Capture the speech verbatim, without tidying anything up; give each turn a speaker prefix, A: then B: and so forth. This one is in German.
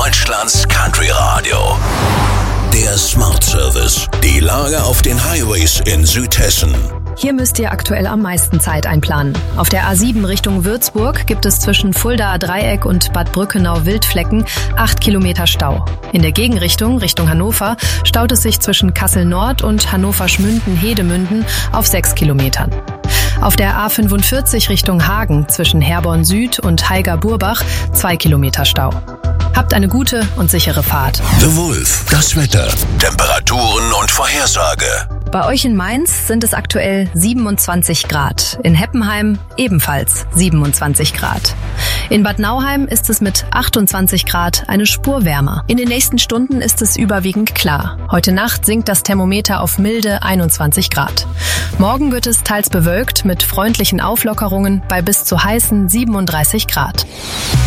A: Deutschlands Country Radio. Der Smart Service. Die Lage auf den Highways in Südhessen.
B: Hier müsst ihr aktuell am meisten Zeit einplanen. Auf der A sieben Richtung Würzburg gibt es zwischen Fuldaer Dreieck und Bad Brückenau-Wildflecken acht Kilometer Stau. In der Gegenrichtung, Richtung Hannover, staut es sich zwischen Kassel-Nord und Hannover-Schmünden-Hedemünden auf sechs Kilometern. Auf der A fünfundvierzig Richtung Hagen zwischen Herborn Süd und Haiger-Burbach zwei Kilometer Stau. Habt eine gute und sichere Fahrt.
A: The Wolf, das Wetter, Temperaturen und Vorhersage.
B: Bei euch in Mainz sind es aktuell siebenundzwanzig Grad. In Heppenheim ebenfalls siebenundzwanzig Grad. In Bad Nauheim ist es mit achtundzwanzig Grad eine Spur wärmer. In den nächsten Stunden ist es überwiegend klar. Heute Nacht sinkt das Thermometer auf milde einundzwanzig Grad. Morgen wird es teils bewölkt mit freundlichen Auflockerungen bei bis zu heißen siebenunddreißig Grad.